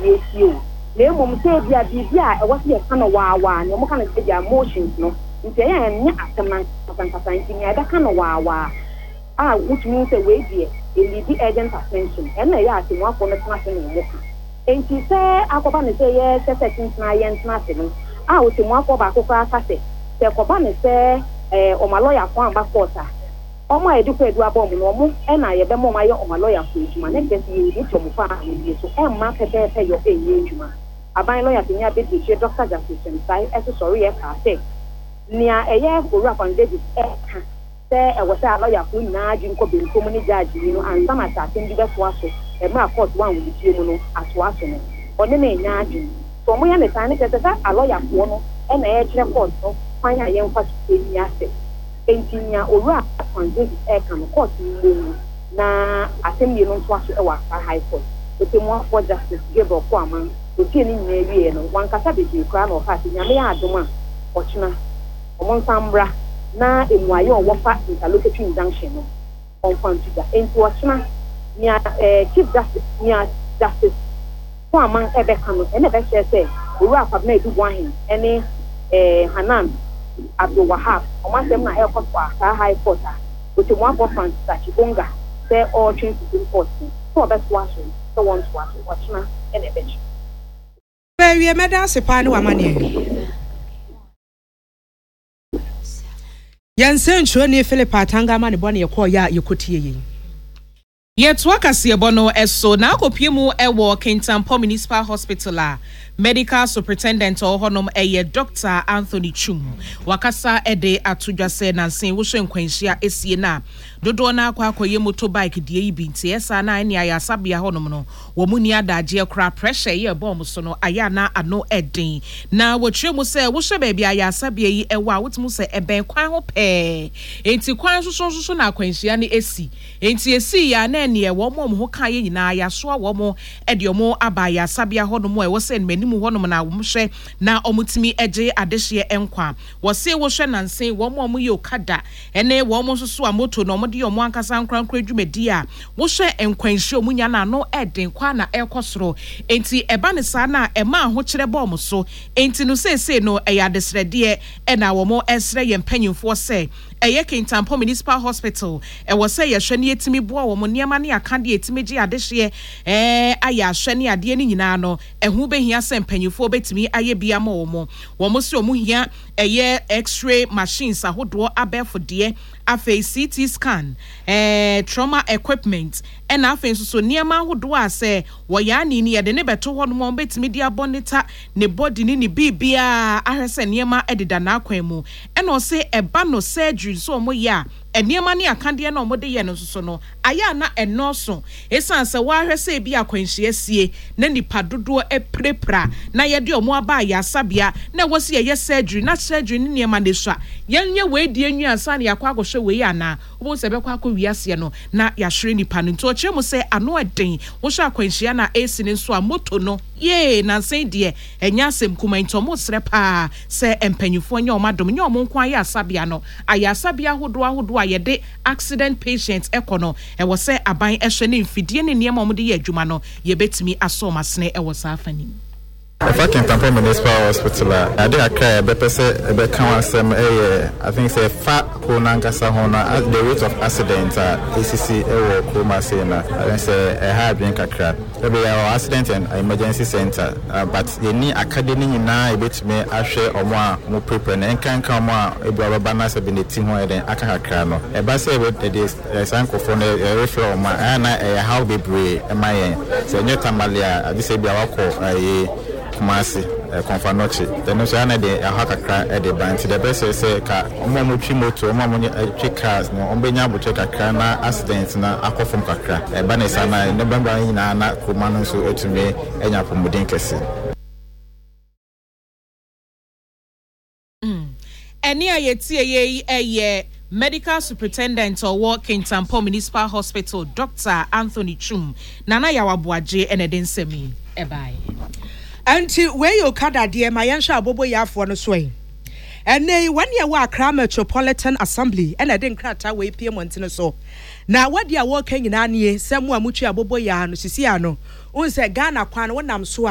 you. Na mmom sɛ bia bibia ɛwɔ sɛ yɛka no waa ne mo ka no sɛ bia motions no nti ɛyɛ nyɛ asɛm na nkasa nti ne ɛbɛka no waa which means sɛ wei deɛ ɛlidi urgent attention ɛna ɛyɛ atemmuafoɔ no tena ase ne mo ka nti sɛ akɔba ne sɛ yɛhyɛ sɛ tentena yɛntena ase no otemmuafoɔ baako koraa ka sɛ kɔba ne sɛ ɔma lɔyafoɔ amba court a ɔmo a yɛde kɔ adu abɔ mu no ɔmo ɛna yɛbɛma ɔmo ayɛ ɔma lɔyafoɔ adwuma ne kyerɛ sɛ yɛdi tɔmo fa a yɛdie so ɛmma pɛpɛɛpɛ yɛ ɛyɛ adwuma aban lawyer tenya bɛdi Dr. Justice Sai ɛso sɔre yɛ ka sɛ nea ɛyɛ Owura Kwame David ɛka sɛ ɛwɔ sɛ lawyer ko nyinaa gye nkɔ benkum ne judge yi no ansa na asɛm bi bɛtoa so ɛmra court wan wɔ tie mu no atoa so no ɔne ne nya agye so ɔmo yɛ ne saa ne kyerɛ sɛ lawyer ko no ɛna ɛkyerɛ court no kwan a yɛmfa so ni asɛ enti nya Owura Kwame David ɛka no court mu na asɛm yi no nso aso ɛwɔ Accra High Court otemmuafoɔ Justice Gabriel Kwama otie ni nyina wie no wankasa beji kra na ɔka nyame ya adom a ɔkyena ɔmo nsambra na emuaye ɔwɔfa interlocutory injunction no ɔmfa ntuga enti ɔkyena nia Chief Justice nia Justice Kwama ɛbɛka no ɛna ɛbɛhyɛ sɛ Owura Kwabena Edubuahin ɛne Hanan Abdul Wahab ɔmo asɛm na ɛkɔ so Accra High Court a otemmuafoɔ Francis Achibonga sɛ ɔtwe Supreme Court so ɔbɛsoa so sɛ wɔntoa so ɔkyena ɛna ɛbɛkyɛ we meda sepa ne wamane yanse nchuo ne Philip Atanga ma ne bɔ ne yɛkɔ ya yɛkɔtie yi yɛtoa kaseɛbɔ no ɛso na akɔpie mu ɛwɔ Kintampo Municipal Hospital a medical superintendent ɔhɔnom ɛyɛ Dr. Anthony Chum wakasa ɛde atodwa sɛ nansen wohwɛ nkwanhyia esie na dodoɔ na akɔyɛ motorbike die yi bi nti ɛsa na ne ayasabea hɔnom no wɔ mu ni adagye kora pressure yɛ bɔm so no aya na ano ɛden na wɔtwe mu sɛ wohwɛ baabi ayasabea yi ɛwɔ a wotimu sɛ ɛbɛn kwan ho pɛɛ enti kwan soso na akwanhyia ne esi enti esi ya na ne ɛwɔ mo ho kan yɛ nyinaa yasoa wɔ mo ɛde ɔmo aba ayasabea hɔnom ɛwɔ sɛ manimu hɔnom na wɔhwɛ na ɔmotimi ɛgye adehye ɛnkwa wɔse wohwɛ nansen wɔn mo yɛ okada ɛne wɔn mo soso a moto no de ɔmo ankasa nkrankra dwumadi a wohwɛ nkwanhyia ɔmo nya na no ɛden kwa na ɛkɔ soro enti ɛba ne saa na ɛma ho kyerɛ bɔm so enti no sese no ɛyɛ adesrɛdeɛ ɛna wɔn ɛsrɛ yɛ mpanyinfoɔ sɛ ɛyɛ Kintampo Municipal Hospital ɛwɔ sɛ yɛhwɛ ne yɛtimi boa wɔn nneɛma ne aka de yɛtimi gye adehye ayɛ ahwɛ ne adeɛ ne nyinaa no ɛho behia sɛ mpanyinfoɔ betimi ayɛ bia ma wɔn se wɔn hia ɛyɛ x-ray machines ahodoɔ abɛɛfodeɛ afei CT scan trauma equipment ɛna afei nso so nneɛma ahodoɔ a sɛ wɔyɛ ani ne yɛde ne bɛto hɔ no wɔn betimi de abɔ ne ta ne body ne bibia ahwɛ sɛ nneɛma ɛdeda n'akwan mu ɛna ɔse ɛba no surgery so wɔn yɛ a nneɛma ne akandeɛ na wɔn de yɛ no nso so no ayɛ na ɛnɔɔso esan sɛ wɔahwɛ sɛ ebi akwanhyia sie na nipa dodoɔ ɛprepra na yɛde wɔn aba ayasabea na wɔsi yɛyɛ surgery na surgery ne nneɛma ne so a yɛnyɛ wei die nwi ansa na yakɔ akɔhwɛ wei ana wɔn sɛ bɛkɔ akɔ wiase no na yɛahwere nipa no nti ɔkyerɛ mu sɛ ano ɛden wɔhwɛ akwanhyia na esi ne nso a moto no yee nansen deɛ ɛnya asɛm kuma nti ɔmo srɛ paa sɛ mpanyinfoɔ nyɛ ɔmo adom nyɛ ɔmo nko ayɛ asabea no ayɛ asabea ahodoɔ a yɛde accident patients ɛkɔ no ɛwɔ sɛ aban ɛhwɛ ne mfidie ne nneɛma ɔmo de yɛ adwuma no yɛbɛtumi asɔ ɔmo asene ɛwɔ saa afani If Kintampo Municipal Hospital, I did a cry, better say, a count some, I think, say, fat Konangasa Hona, the rate of accidents at ACC, Koma Sena, I say, a hard drink a crap. Every hour accident and emergency center, but they need academy now, a bit me, I share or more prepare, and can come on a banas have been the team where then Akakano. A basse with the Sanko for a refer my Anna, a how be brave, and my end. So, Newtamalia, this is Biawako, Kumasi, Confanochi. The Nusana de Ahaka at the bank. The best say, Momuchi moto, Mamoni, cars, no, Ombenya, Bucheka, Kana, accidents, na Ako from Kakra, a Banesana, November in Anna, Kumanusu, to me, and Yapumudinkesi. Any a medical superintendent or Kintampo Municipal Hospital, Dr. Anthony Chum, Nana Yawabuaje, and Edensemi. Bye. Anti where you kada dear my yansha bobo ya for no sway. And nay, 1 year wa Accra Metropolitan Assembly, and I didn't crack away Piemontino so. Now what you are working in Annie, somewhere muchi abobo ya no sisiano. Unse Ghana kwan when I'm so